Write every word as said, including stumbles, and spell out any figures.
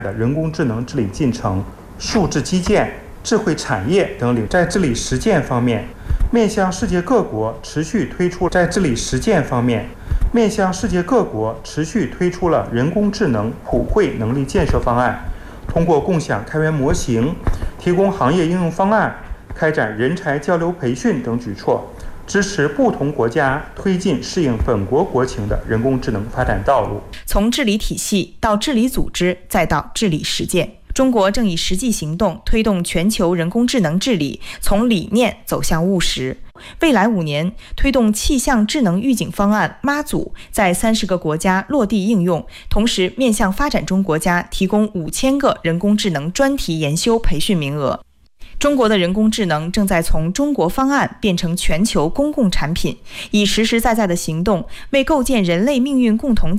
的人工智能治理进程、数字基建、智慧产业等领域。在治理实践方面，面向世界各国持续推出在治理实践方面，面向世界各国持续推出了人工智能普惠能力建设方案，通过共享开源模型、提供行业应用方案、开展人才交流培训等举措，支持不同国家推进适应本国国情的人工智能发展道路。 从治理体系到治理组织，再到治理实践，中国正以实际行动推动全球人工智能治理从理念走向务实。未来五年，推动气象智能预警方案妈祖在三十个国家落地应用，同时面向发展中国家提供五千个人工智能专题研修培训名额。中国的人工智能正在从中国方案变成全球公共产品，以实实在在的行动为构建人类命运共同体